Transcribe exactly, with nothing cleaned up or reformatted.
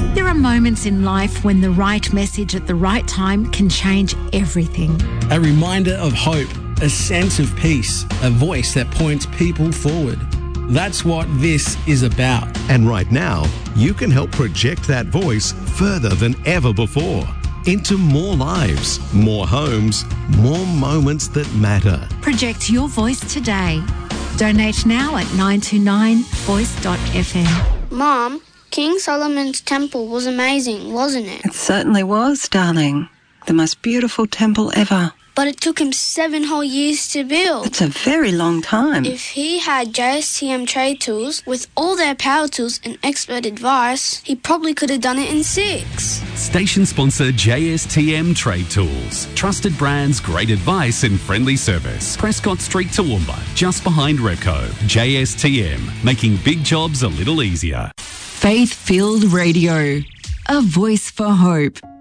There are moments in life when the right message at the right time can change everything. A reminder of hope, a sense of peace, a voice that points people forward. That's what this is about. And right now, you can help project that voice further than ever before. Into more lives, more homes, more moments that matter. Project your voice today. Donate now at nine two nine voice dot f m. Mom, King Solomon's temple was amazing, wasn't it? It certainly was, darling. The most beautiful temple ever. But it took him seven whole years to build. It's a very long time. If he had J S T M trade tools with all their power tools and expert advice, he probably could have done it in six. Station sponsor J S T M Trade Tools. Trusted brands, great advice and friendly service. Prescott Street, Toowoomba, just behind Repco. J S T M, making big jobs a little easier. Faith-filled radio. A voice for hope.